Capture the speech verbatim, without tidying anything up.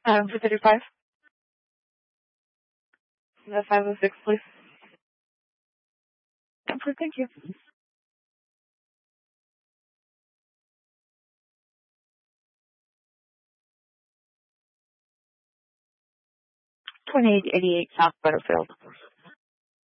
Um, for thirty-five. The five oh six, please. Okay, thank you. twenty-eight eighty-eight South Butterfield.